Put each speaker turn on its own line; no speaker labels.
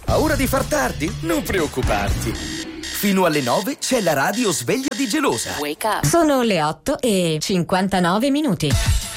Paura di far tardi? Non preoccuparti. Fino alle 9 c'è la radio sveglia di Gelosa.
Sono le 8:59.